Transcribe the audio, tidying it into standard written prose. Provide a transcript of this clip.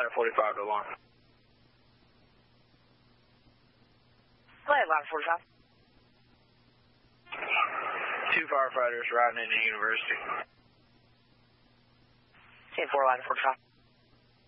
at 45 to alarm. Go ahead, line 45. 2 firefighters riding into University. 10-4, line 45.